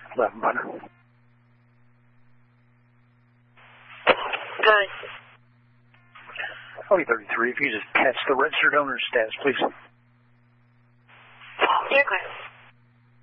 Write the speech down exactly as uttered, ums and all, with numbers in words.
eleven, Butter. Good. O E thirty-three, if you just catch the registered owner's status, please. You're good.